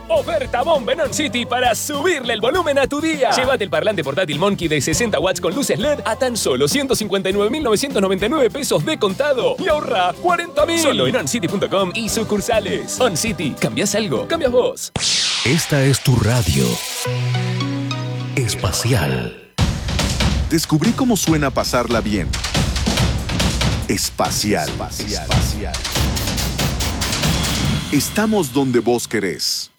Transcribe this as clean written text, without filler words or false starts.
Oferta bomba en On City para subirle el volumen a tu día. Llévate el parlante portátil Monkey de 60 watts con luces LED a tan solo 159.999 pesos de contado y ahorra 40.000. Solo en oncity.com y sucursales. On City, ¿cambias algo? Cambias vos. Esta es tu radio espacial. Descubrí cómo suena pasarla bien. Espacial. Estamos donde vos querés.